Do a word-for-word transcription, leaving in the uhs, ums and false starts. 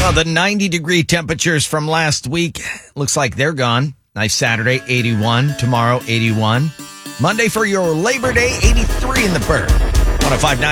Well, the ninety degree temperatures from last week looks like they're gone. Nice Saturday, eighty-one. Tomorrow, eighty-one. Monday for your Labor Day, eighty-three in the Bird. one oh five point nine